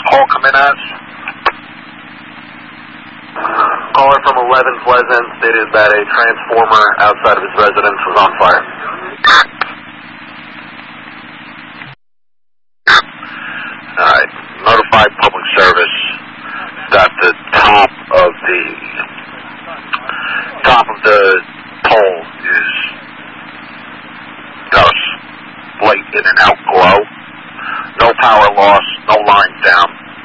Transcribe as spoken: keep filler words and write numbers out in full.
Call come in as? Caller from eleven Pleasant stated that a transformer outside of his residence was on fire. Alright, notified public service that the top of the top of the pole is got a light in and out glow. No power loss, no lines down.